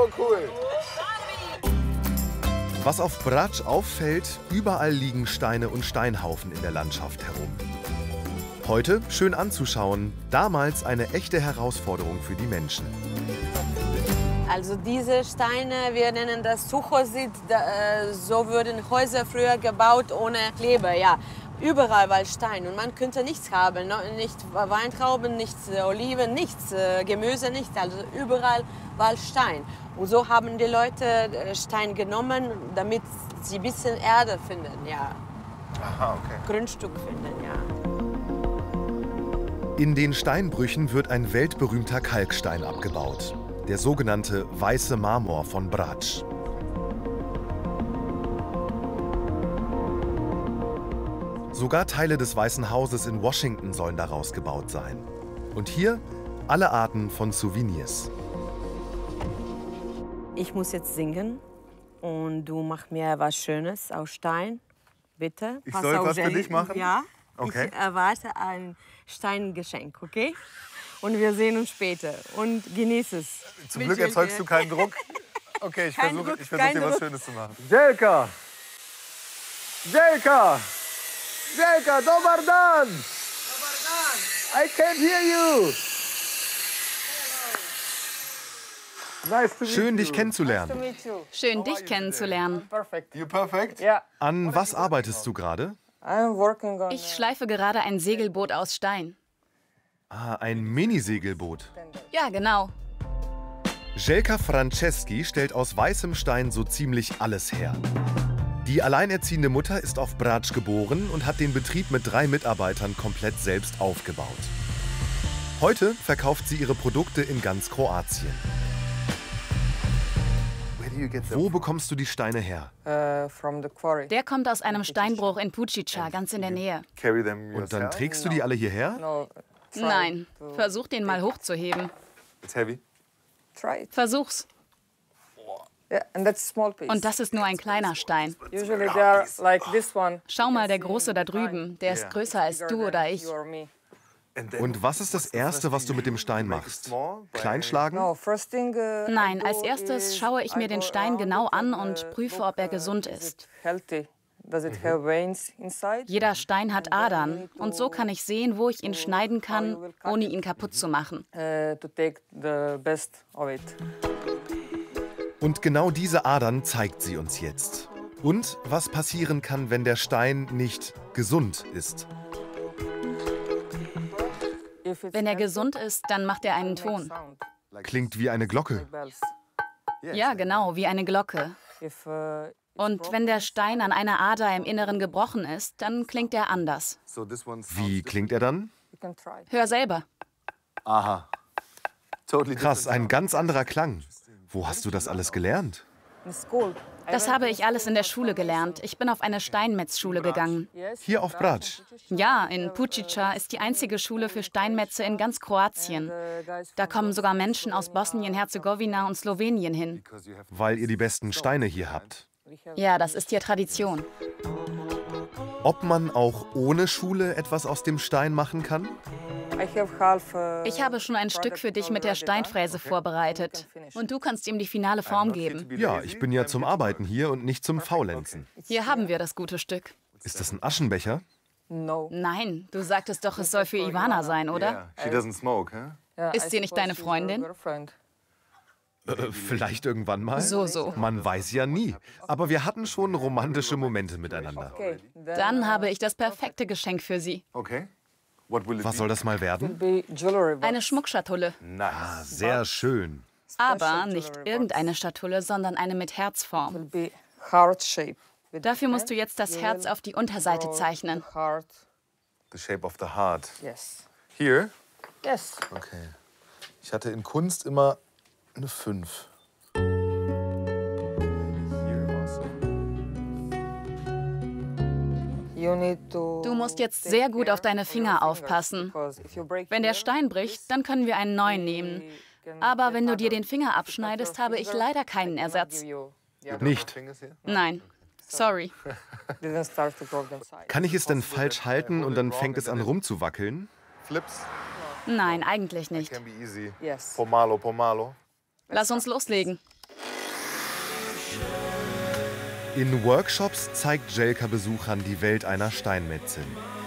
So cool. Was auf Brač auffällt, überall liegen Steine und Steinhaufen in der Landschaft herum. Heute schön anzuschauen, damals eine echte Herausforderung für die Menschen. Also diese Steine, wir nennen das Suchosit, so wurden Häuser früher gebaut ohne Kleber, ja. Überall war Stein und man könnte nichts haben, nicht Weintrauben, nichts Oliven, nichts Gemüse, nicht, also überall war Stein. Und so haben die Leute Stein genommen, damit sie ein bisschen Erde finden, ja. Aha, okay. Grundstück finden, ja. In den Steinbrüchen wird ein weltberühmter Kalkstein abgebaut, der sogenannte weiße Marmor von Brač. Sogar Teile des Weißen Hauses in Washington sollen daraus gebaut sein. Und hier alle Arten von Souvenirs. Ich muss jetzt singen und du machst mir was Schönes aus Stein, bitte. Ich soll was für dich machen? Ja, okay. Ich erwarte ein Steingeschenk, okay? Und wir sehen uns später und genieße es. Zum Glück erzeugst du keinen Druck. Okay, ich versuche dir was Schönes zu machen. Jelka! Jelka! Jelka, dobar dan! I can't hear you! Nice to meet Schön, you. dich kennenzulernen. Schön, dich kennenzulernen. You perfect? An was arbeitest du gerade? Ich schleife gerade ein Segelboot aus Stein. Ah, ein Minisegelboot. Ja, genau. Jelka Franceschi stellt aus weißem Stein so ziemlich alles her. Die alleinerziehende Mutter ist auf Brač geboren und hat den Betrieb mit 3 Mitarbeitern komplett selbst aufgebaut. Heute verkauft sie ihre Produkte in ganz Kroatien. Wo bekommst du die Steine her? Der kommt aus einem Steinbruch in Pučica, ganz in der Nähe. Und dann trägst du die alle hierher? Nein, versuch den mal hochzuheben. It's heavy. Versuch's. Und das ist nur ein kleiner Stein. Schau mal, der Große da drüben, der ist größer als du oder ich. Und was ist das Erste, was du mit dem Stein machst? Kleinschlagen? Nein, als erstes schaue ich mir den Stein genau an und prüfe, ob er gesund ist. Jeder Stein hat Adern und so kann ich sehen, wo ich ihn schneiden kann, ohne ihn kaputt zu machen. Und genau diese Adern zeigt sie uns jetzt. Und was passieren kann, wenn der Stein nicht gesund ist. Wenn er gesund ist, dann macht er einen Ton. Klingt wie eine Glocke. Ja, genau, wie eine Glocke. Und wenn der Stein an einer Ader im Inneren gebrochen ist, dann klingt er anders. Wie klingt er dann? Hör selber. Aha. Krass, ein ganz anderer Klang. Wo hast du das alles gelernt? Das habe ich alles in der Schule gelernt. Ich bin auf eine Steinmetzschule gegangen. Hier auf Brač. Ja, in Pučica ist die einzige Schule für Steinmetze in ganz Kroatien. Da kommen sogar Menschen aus Bosnien-Herzegowina und Slowenien hin. Weil ihr die besten Steine hier habt. Ja, das ist hier Tradition. Ob man auch ohne Schule etwas aus dem Stein machen kann? Ich habe schon ein Stück für dich mit der Steinfräse vorbereitet. Und du kannst ihm die finale Form geben. Ja, ich bin ja zum Arbeiten hier und nicht zum Faulenzen. Hier haben wir das gute Stück. Ist das ein Aschenbecher? Nein, du sagtest doch, es soll für Ivana sein, oder? She doesn't smoke, huh? Ist sie nicht deine Freundin? Vielleicht irgendwann mal? So. Man weiß ja nie. Aber wir hatten schon romantische Momente miteinander. Dann habe ich das perfekte Geschenk für sie. Okay. What will it Was soll das mal werden? Eine Schmuckschatulle. Ah, sehr schön. Aber nicht irgendeine Schatulle, sondern eine mit Herzform. Dafür musst du jetzt das Herz auf die Unterseite zeichnen. The shape of the heart. Yes. Here? Yes. Okay. Ich hatte in Kunst immer eine 5. Du musst jetzt sehr gut auf deine Finger aufpassen. Wenn der Stein bricht, dann können wir einen neuen nehmen. Aber wenn du dir den Finger abschneidest, habe ich leider keinen Ersatz. Nicht. Nein, sorry. Kann ich es denn falsch halten und dann fängt es an rumzuwackeln? Flips? Nein, eigentlich nicht. Can be easy. Pomalo, pomalo. Lass uns loslegen. In Workshops zeigt Željka Besuchern die Welt einer Steinmetzin.